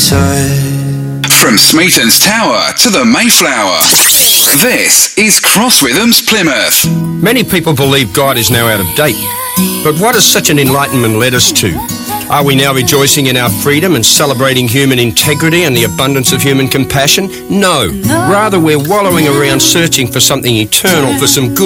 inside. From Smeaton's Tower to the Mayflower, this is Cross Rhythms Plymouth. Many people believe God is now out of date. But what has such an enlightenment led us to? Are we now rejoicing in our freedom and celebrating human integrity and the abundance of human compassion? No. Rather, we're wallowing around searching for something eternal, for some good